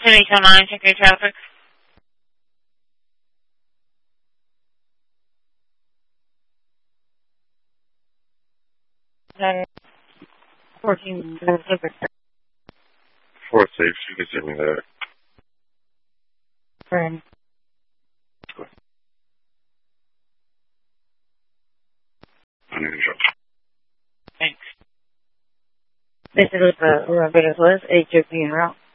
2809, check your traffic. Then 14 Pacific. 4 safe, you can send me that. Friend. Unusual. Thanks. This is what the was, HOP en route.